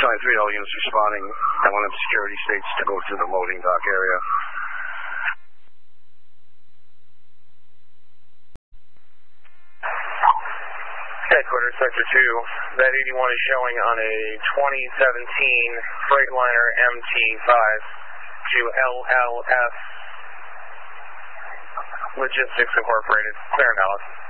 693, all units responding. L1M security states to go to the loading dock area. Headquarters, Sector 2. That 81 is showing on a 2017 Freightliner MT5 to LLS Logistics Incorporated. Clear and valid.